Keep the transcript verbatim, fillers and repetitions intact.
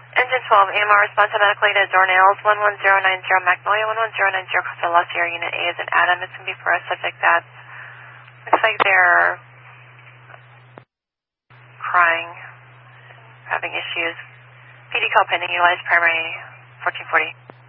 Engine twelve, A M R response automatically to Dornales, one one zero nine zero Magnolia, one one zero nine zero Costa La Sierra, Unit A is an Adam. It's going to be for a subject that looks like they're crying, having issues. P D call pending, utilize primary fourteen forty.